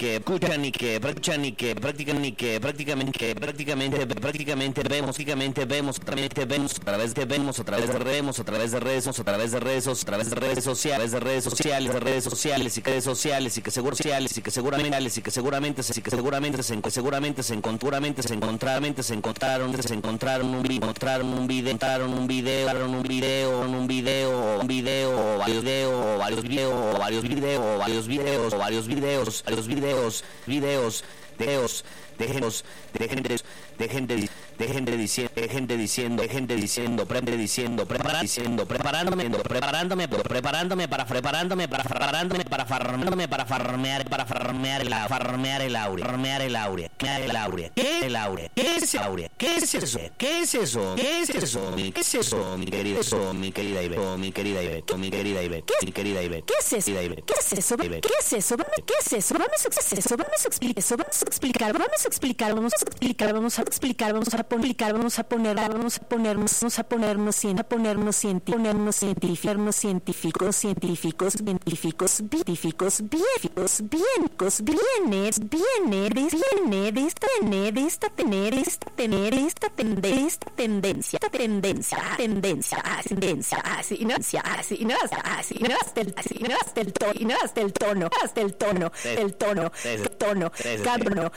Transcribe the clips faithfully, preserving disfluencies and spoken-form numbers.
que escuchan y que practican y que practican y que prácticamente que prácticamente prácticamente vemos prácticamente vemos prácticamente vemos a través de vemos a través de redes a través de redes a través de redes a través de redes sociales de redes sociales de redes sociales y que redes sociales y que seguro sociales y que seguramente y que seguramente y que seguramente se seguramente se encontraron se encontraron se encontraron se encontraron un video encontraron un video encontraron un video un video un video un video varios videos varios videos varios videos varios videos varios videos varios videos videos videos de gente de gente de gente de gente diciendo de gente diciendo de gente diciendo prende diciendo preparando diciendo preparándome preparándome preparándome para preparándome para preparándome para farmearme para farmear para farmear el farmear el aure farmear el aure el aure qué el aure qué es el aure qué es eso qué es eso qué es eso qué es eso mi querida eso mi querida Ivette mi querida Ivette mi querida Ivette mi querida Ivette qué es eso qué es eso qué es eso qué es eso vamos a explicar vamos a explicar eso vamos a explicar vamos a explicar vamos a explicar vamos a explicar vamos a explicar vamos a poner vamos a ponernos vamos a ponernos a ponernos científicos ponernos científicos científicos científicos científicos científicos científicos bienes bienes bienes viene de esta tener de esta tener esta tener esta tendencia esta tendencia esta tendencia tendencia tendencia así no así no así no hasta el así no hasta el tono y no hasta el tono hasta el tono el tono tono cambio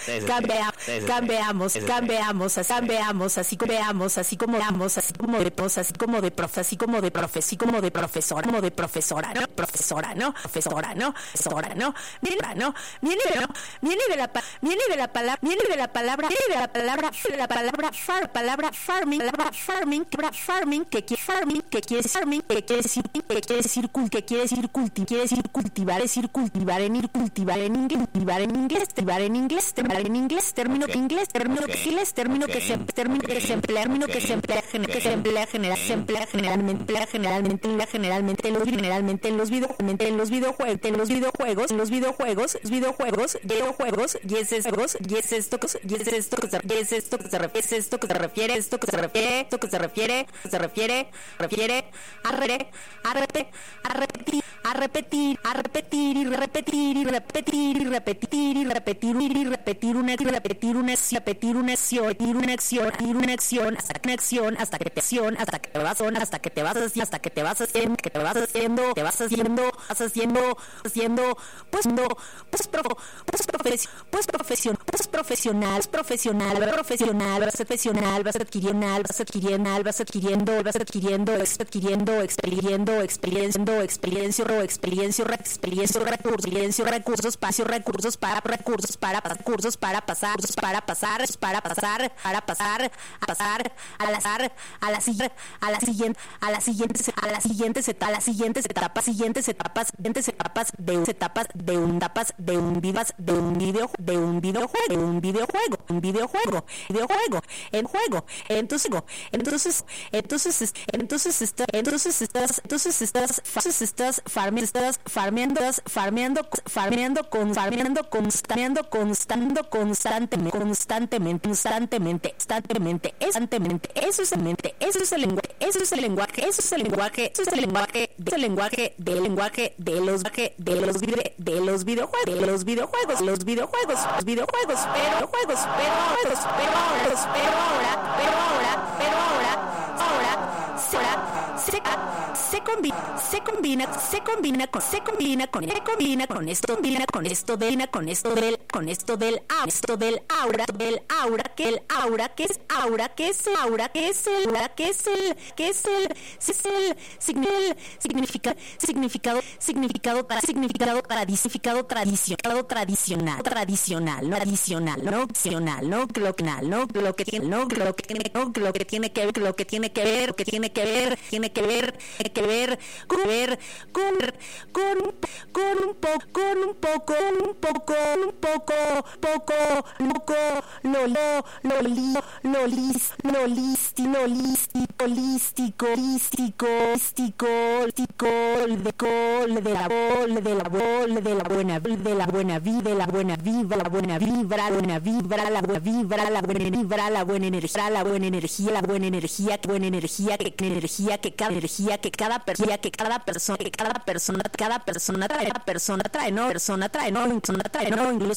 cambiamos cambiamos cambiamos así como veamos así como veamos así como de pos así como de profe así como de profe así como de profesora como de profesora no profesora no profesora no profesora no viene no viene no viene de la viene de la palabra viene de la palabra viene de la palabra de la palabra far palabra farming palabra farming farming que quiere farming que quiere farming que quiere decir que quiere decir cult que quiere decir cultivar quiere decir cultivar es decir cultivar en ir cultivar en inglés cultivar en inglés cultivar en inglés cultivar en inglés término que inglés término que inglés término que se término que se emplea término que se emplea que se emplea general se emplea generalmente emplea generalmente en la generalmente en los generalmente en los videojuegos en los videojuegos en los videojuegos en los videojuegos videojuegos videojuegos y es esto y es esto y es esto y es esto que se refiere esto que se refiere esto que se refiere esto que se refiere se refiere refiere a re a repetir a repetir a repetir a repetir y repetir y repetir y repetir y repetir y repetir una repetir una repetir una acción repetir una acción repetir una acción hasta que una acción hasta que te acción hasta que te vas hasta que te vas haciendo hasta que te vas haciendo que te vas haciendo te vas haciendo vas haciendo haciendo pues no pues pro pues profesión pues profesión pues profesional profesional profesional vas profesional vas adquiriendo vas adquiriendo vas adquiriendo vas adquiriendo adquiriendo experiendo experienciando experiencia o experiencia experiencia recursos experiencia recursos espacio recursos para recursos para recursos para pasar para pasar para pasar para pasar a pasar a la a la siguiente a la siguiente a la siguiente a las siguientes etapas las siguientes etapas siguientes etapas siguientes etapas de un etapas de un etapas de un vivas de un video de un videojuego de un videojuego un videojuego videojuego en juego entonces entonces entonces entonces estás entonces estás entonces estás entonces estás farmeando estás farmeando farmeando farmeando con farmeando constando constando constantemente constantemente constantemente constantemente constantemente eso es el mente eso es el lenguaje eso es el lenguaje eso es el lenguaje eso es el lenguaje del lenguaje del lenguaje de los de los de los videojuegos de los videojuegos los videojuegos los videojuegos pero juegos pero juegos pero ahora pero ahora pero ahora pero ahora ahora ahora se se combina se combina se combina con se combina con se combina con esto combina con esto del con esto del con esto del esto del aura del aura que el aura que es aura que es el aura que es el aura que es el que es el es el significado significado significado para significado tradicional tradicional tradicional tradicional no tradicional no opcional no global no lo que tiene no lo que tiene no lo que tiene que ver lo que tiene que ver que tiene que ver tiene que ver que ver con ver con con con un poco con un poco un poco un poco poco loco lo lo lo li lo lis lo listi lo listi holístico holístico holístico holístico de col de la bol de la bol de la buena de la buena vida de la buena vibra la buena vibra la buena vibra la buena vibra la buena vibra la buena energía la buena energía la buena energía que buena energía que energía que cada energía que cada persona que cada persona que cada persona cada persona trae cada persona trae no persona trae no persona trae no incluso